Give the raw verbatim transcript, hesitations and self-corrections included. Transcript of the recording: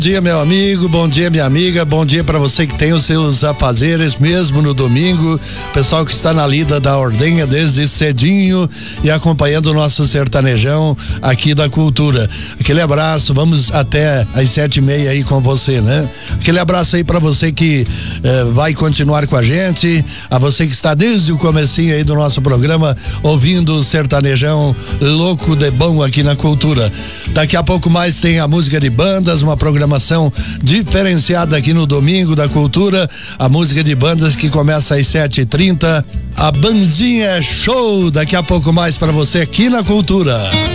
Bom dia, meu amigo, bom dia, minha amiga, bom dia para você que tem os seus afazeres mesmo no domingo, pessoal que está na lida da ordenha desde cedinho e acompanhando o nosso sertanejão aqui da cultura. Aquele abraço, vamos até às sete e meia aí com você, né? Aquele abraço aí para você que eh, vai continuar com a gente, a você que está desde o comecinho aí do nosso programa ouvindo o sertanejão louco de bom aqui na cultura. Daqui a pouco mais tem a música de bandas, uma programação diferenciada aqui no Domingo da Cultura, a música de bandas que começa às sete e trinta, a bandinha é show, daqui a pouco mais para você aqui na Cultura.